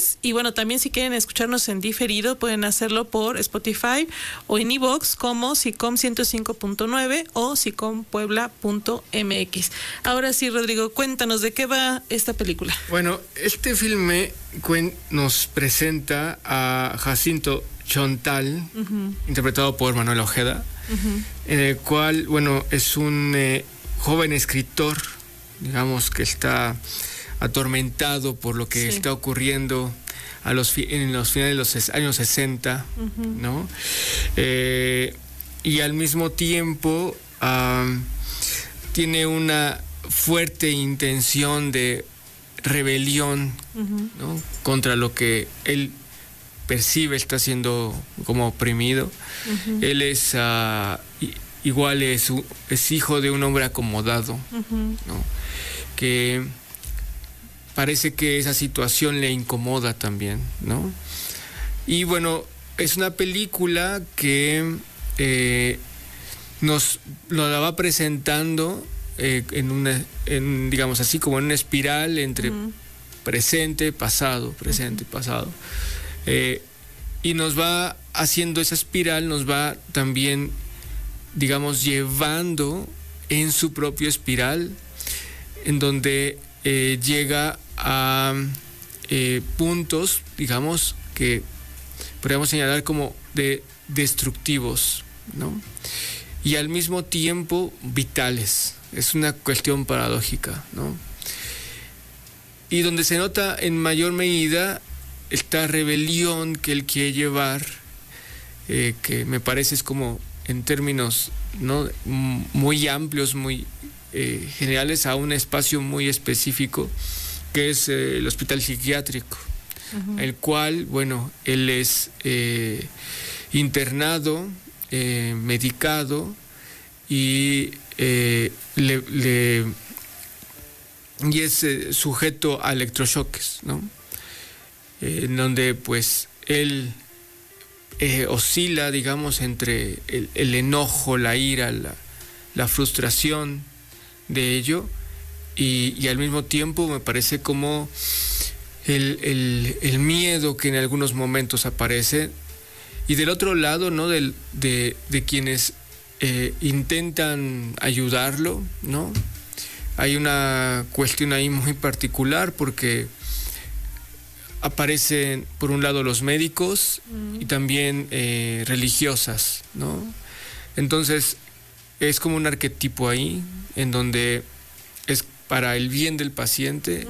jueves. Y bueno, también si quieren escucharnos en diferido, pueden hacerlo por Spotify o en iVoox como SICOM 105.9 o sicompuebla.mx. Ahora sí, Rodrigo, cuéntanos de qué va esta película. Bueno, este filme nos presenta a Jacinto Chontal, interpretado por Manuel Ojeda, en el cual, bueno, es un joven escritor, digamos, que está atormentado por lo que está ocurriendo en los finales de los años 60, ¿no? Y al mismo tiempo tiene una fuerte intención de rebelión, ¿no? Contra lo que él percibe está siendo como oprimido. Él es igual es hijo de un hombre acomodado, ¿no? Que parece que esa situación le incomoda también, ¿no? Y bueno, es una película que nos la va presentando digamos así, como en una espiral entre presente, pasado, y nos va haciendo esa espiral, nos va también, digamos, llevando en su propia espiral, en donde llega a puntos, digamos, que podríamos señalar como de destructivos, ¿no? Y al mismo tiempo vitales. Es una cuestión paradójica, ¿no? Y donde se nota en mayor medida esta rebelión que él quiere llevar, que me parece es como en términos, ¿no?, muy amplios, muy generales, a un espacio muy específico, que es el hospital psiquiátrico, el cual, bueno, él es internado, medicado, y y es sujeto a electrochoques, ¿no? En donde pues él oscila, digamos, entre el enojo, la ira, la frustración de ello, y al mismo tiempo me parece como el miedo que en algunos momentos aparece, y del otro lado, ¿no?, de quienes intentan ayudarlo, ¿no? Hay una cuestión ahí muy particular porque aparecen por un lado los médicos y también religiosas, ¿no? Entonces es como un arquetipo ahí en donde es para el bien del paciente.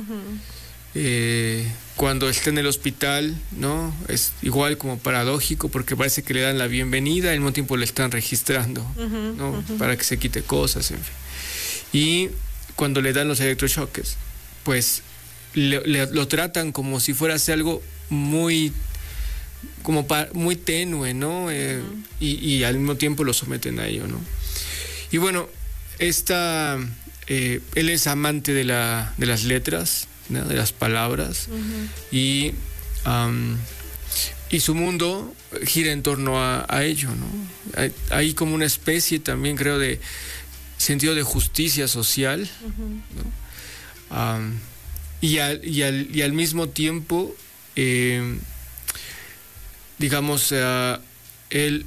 Cuando está en el hospital, ¿no?, es igual como paradójico porque parece que le dan la bienvenida, al mismo tiempo le están registrando, ¿no?, para que se quite cosas, en fin. Y cuando le dan los electrochoques, pues lo tratan como si fuese algo muy muy tenue, ¿no? Y al mismo tiempo lo someten a ello, ¿no? Y bueno, él es amante de las letras, ¿no?, de las palabras, y su mundo gira en torno a ello, ¿no? Hay como una especie también, creo, de sentido de justicia social, ¿no? Y al mismo tiempo, digamos, él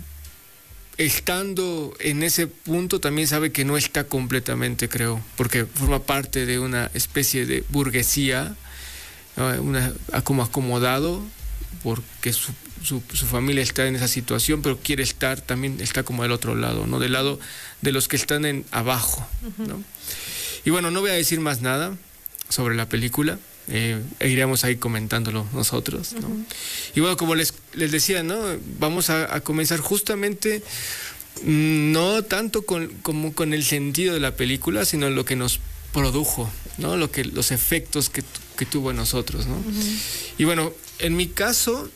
estando en ese punto también sabe que no está completamente, creo, porque forma parte de una especie de burguesía, como acomodado, porque su familia está en esa situación, pero quiere también está como del otro lado, ¿no?, del lado de los que están abajo, ¿no? Y bueno, no voy a decir más nada sobre la película, iremos ahí comentándolo nosotros, ¿no? Y bueno, como les decía, ¿no?, vamos a comenzar justamente no tanto como con el sentido de la película, sino lo que nos produjo, ¿no?, los efectos que tuvo en nosotros, ¿no? Y bueno, en mi caso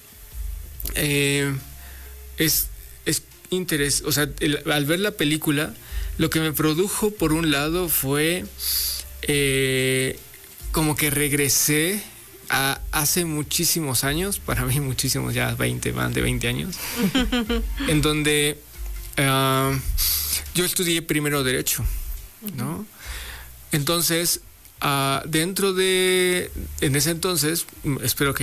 es interés, o sea, al ver la película, lo que me produjo por un lado fue como que regresé a hace muchísimos años, para mí muchísimos, ya más de 20 años, en donde yo estudié primero Derecho, ¿no? Entonces, en ese entonces, espero que